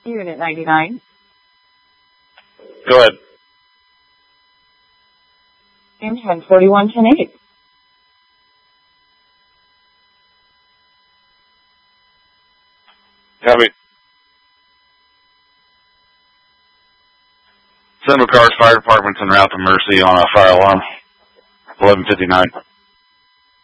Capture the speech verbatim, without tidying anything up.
Unit ninety-nine. Go ahead. And ten forty-one ten eight. Copy. Seminole Cars Fire Department's en route to Mercy on a fire alarm. eleven fifty-nine.